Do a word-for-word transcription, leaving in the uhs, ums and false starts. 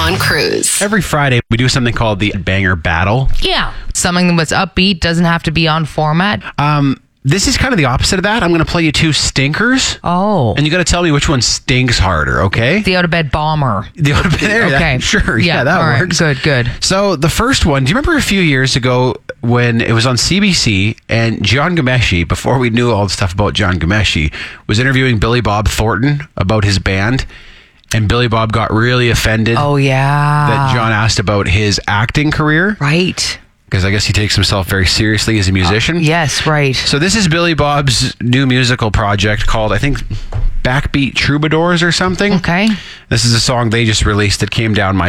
John Cruz. Every Friday, we do something called the Banger Battle. Yeah. Something that's upbeat, doesn't have to be on format. Um, this is kind of the opposite of that. I'm going to play you two stinkers. Oh. And you got to tell me which one stinks harder, okay? The out-of-bed bomber. The out of bed there, Okay. that- sure. Yeah, Yeah, that all right. works. Good, good. So the first one, do you remember a few years ago when it was on C B C and John Gomeshi, before we knew all the stuff about John Gomeshi, was interviewing Billy Bob Thornton about his band, and Billy Bob got really offended Oh, yeah. that John asked about his acting career, Right. because I guess he takes himself very seriously as a musician. Yes, right. So this is Billy Bob's new musical project called, I think, Backbeat Troubadours or something. Okay. This is a song they just released that came down my